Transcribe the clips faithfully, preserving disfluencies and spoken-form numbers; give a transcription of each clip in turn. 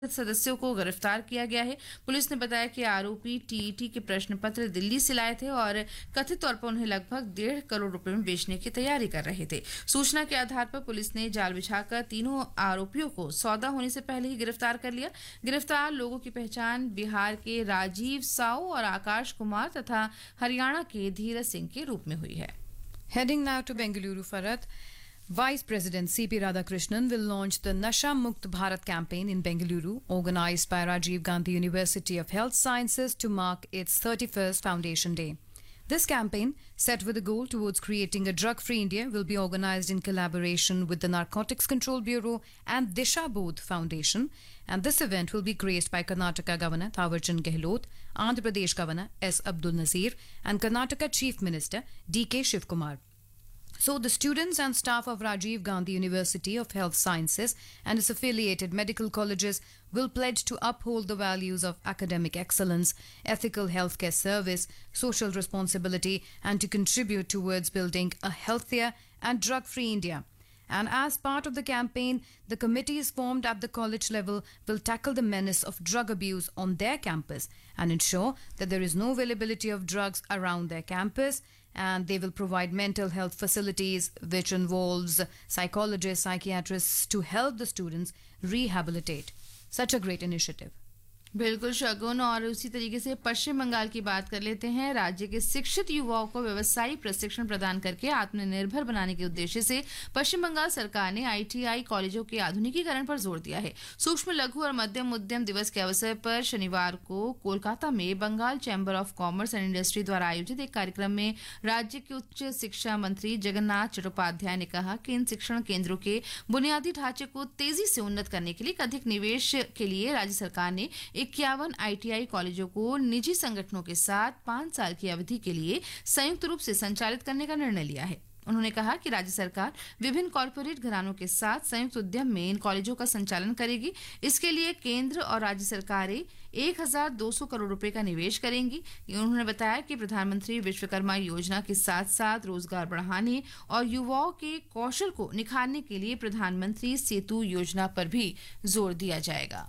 सदस्यों को गिरफ्तार किया गया है। पुलिस ने बताया कि आरोपी टीईटी के प्रश्न पत्र दिल्ली से लाए थे और कथित तौर पर उन्हें लगभग डेढ़ करोड़ रुपए में बेचने की तैयारी कर रहे थे। सूचना के आधार पर पुलिस ने जाल बिछाकर तीनों आरोपियों को सौदा होने से पहले ही गिरफ्तार कर लिया। गिरफ्तार लोगों की पहचान बिहार के राजीव साऊ और आकाश कुमार तथा हरियाणा के धीरज सिंह के रूप में हुई है। Heading now to Bengaluru, Farat, Vice President C P Radhakrishnan will launch the Nasha Mukt Bharat campaign in Bengaluru, organized by Rajiv Gandhi University of Health Sciences to mark its thirty-first Foundation Day. This campaign, set with a goal towards creating a drug-free India, will be organized in collaboration with the Narcotics Control Bureau and Disha Bodh Foundation. And this event will be graced by Karnataka Governor Thawarchand Gehlot, Andhra Pradesh Governor S. Abdul Nazir, and Karnataka Chief Minister D K Shivkumar. So, the students and staff of Rajiv Gandhi University of Health Sciences and its affiliated medical colleges will pledge to uphold the values of academic excellence, ethical healthcare service, social responsibility, and to contribute towards building a healthier and drug-free India. And as part of the campaign, the committees formed at the college level will tackle the menace of drug abuse on their campus and ensure that there is no availability of drugs around their campus. And they will provide mental health facilities, which involves psychologists, psychiatrists to help the students rehabilitate. Such a great initiative. बिल्कुल शगुन। और उसी तरीके से पश्चिम बंगाल की बात कर लेते हैं। राज्य के शिक्षित युवाओं को व्यवसायिक प्रशिक्षण प्रदान करके आत्मनिर्भर बनाने के उद्देश्य से पश्चिम बंगाल सरकार ने आईटीआई कॉलेजों के आधुनिकीकरण पर जोर दिया है। सूक्ष्म लघु और मध्यम उद्यम दिवस के अवसर पर शनिवार को कोलकाता में Bengal chamber of commerce and industry द्वारा आयोजित एक कार्यक्रम में राज्य के उच्च शिक्षा मंत्री जगन्नाथ चट्टोपाध्याय ने कहा कि इन शिक्षण केंद्रों के बुनियादी ढांचे को तेजी से उन्नत करने के लिए अधिक निवेश के लिए राज्य सरकार ने इक्यावन आईटीआई कॉलेजों को निजी संगठनों के साथ पांच साल की अवधि के लिए संयुक्त रूप से संचालित करने का निर्णय लिया है। उन्होंने कहा कि राज्य सरकार विभिन्न कॉरपोरेट घरानों के साथ संयुक्त उद्यम में इन कॉलेजों का संचालन करेगी। इसके लिए केंद्र और राज्य सरकारें एक हजार दो सौ करोड़ रुपए का निवेश करेंगी। उन्होंने बताया कि प्रधानमंत्री विश्वकर्मा योजना के साथ साथ रोजगार बढ़ाने और युवाओं के कौशल को निखारने के लिए प्रधानमंत्री सेतु योजना पर भी जोर दिया जाएगा।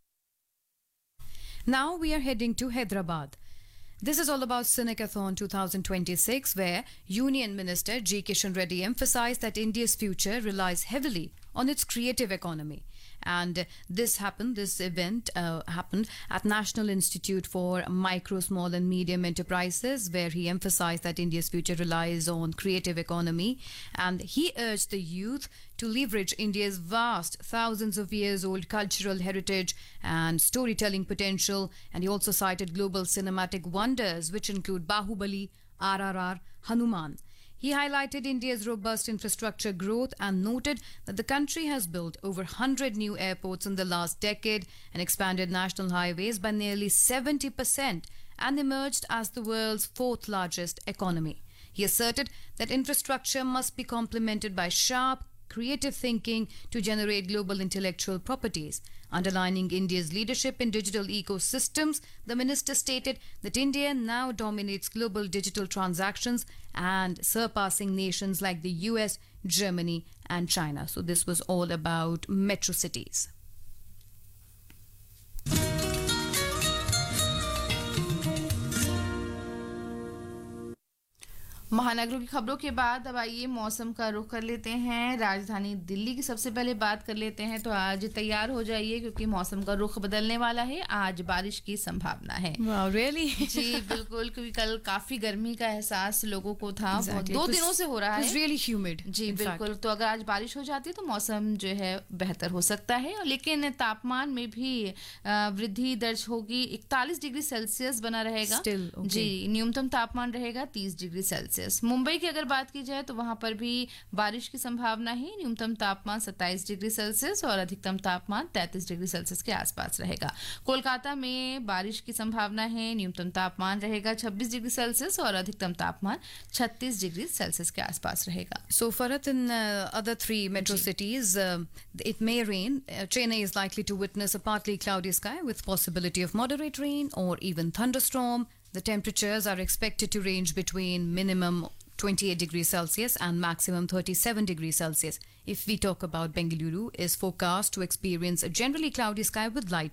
Now we are heading to Hyderabad. This is all about Cinemathon twenty twenty-six, where Union Minister G. Kishan Reddy emphasized that India's future relies heavily on its creative economy. And this happened, this event uh, happened at National Institute for Micro, Small and Medium Enterprises, where he emphasized that India's future relies on creative economy. And he urged the youth to leverage India's vast, thousands of years old cultural heritage and storytelling potential. And he also cited global cinematic wonders, which include Bahubali, R R R, Hanuman. He highlighted India's robust infrastructure growth and noted that the country has built over one hundred new airports in the last decade and expanded national highways by nearly seventy percent and emerged as the world's fourth largest economy. He asserted that infrastructure must be complemented by sharp, creative thinking to generate global intellectual properties. Underlining India's leadership in digital ecosystems, the minister stated that India now dominates global digital transactions and surpassing nations like the U S, Germany, and China. So, this was all about metro cities. महानगरों की खबरों के बाद अब आइए मौसम का रुख कर लेते हैं। राजधानी दिल्ली की सबसे पहले बात कर लेते हैं। तो आज तैयार हो जाइए क्योंकि मौसम का रुख बदलने वाला है। आज बारिश की संभावना है। Wow, really? जी बिल्कुल, क्योंकि कल काफी गर्मी का एहसास लोगों को था। exactly. दो दिनों से हो रहा है। It was really humid. जी बिल्कुल। तो अगर आज बारिश हो जाती है तो मौसम जो है बेहतर हो सकता है, लेकिन तापमान में भी वृद्धि दर्ज होगी। इकतालीस डिग्री सेल्सियस बना रहेगा। Still, okay. जी, न्यूनतम तापमान रहेगा तीस डिग्री सेल्सियस। मुंबई की अगर बात की जाए तो वहां पर भी बारिश की संभावना है। न्यूनतम तापमान सत्ताईस डिग्री सेल्सियस और अधिकतम तापमान तैंतीस डिग्री सेल्सियस के आसपास रहेगा। कोलकाता में बारिश की संभावना है। न्यूनतम तापमान रहेगा छब्बीस डिग्री सेल्सियस और अधिकतम तापमान छत्तीस डिग्री सेल्सियस के आसपास रहेगा। So, Farat, in uh, other three metro cities, uh, it may rain. Uh, Chennai is likely to witness a partly cloudy sky with possibility of moderate rain or even thunderstorm. The temperatures are expected to range between minimum twenty-eight degrees Celsius and maximum thirty-seven degrees Celsius. If we talk about Bengaluru, is forecast to experience a generally cloudy sky with light